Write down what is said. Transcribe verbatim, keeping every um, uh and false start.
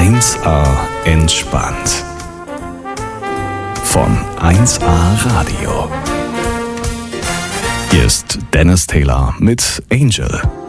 eins A entspannt. Von eins A Radio. Hier ist Dennis Taylor mit Angel.